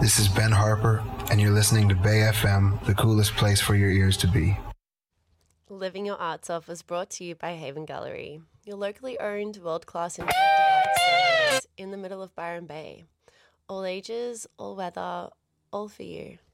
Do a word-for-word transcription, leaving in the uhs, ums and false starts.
This is Ben Harper, and you're listening to Bay F M, the coolest place for your ears to be. Living Your Arts Off is brought to you by Haven Gallery, your locally owned world-class interactive art experience in the middle of Byron Bay. All ages, all weather, all for you.